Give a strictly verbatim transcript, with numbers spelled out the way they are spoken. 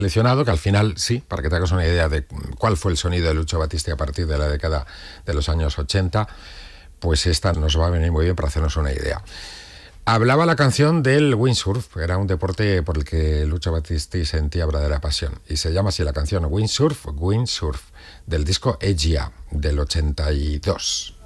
seleccionado, que al final sí, para que te hagas una idea de cuál fue el sonido de Lucio Battisti a partir de la década de los años ochenta, pues esta nos va a venir muy bien para hacernos una idea. Hablaba la canción del windsurf, que era un deporte por el que Lucio Battisti sentía verdadera pasión, y se llama así la canción Windsurf, Windsurf, del disco Egia, del ochenta y dos.